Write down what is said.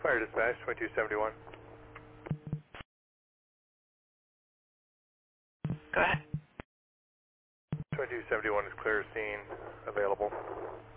Fire dispatch, 2271. Go ahead. 2271 is clear scene, available.